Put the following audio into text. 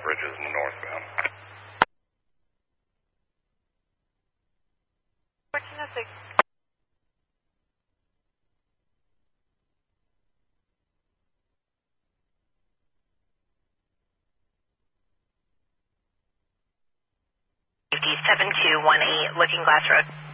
bridges in the northbound. 1406. Safety 7218, Looking Glass Road.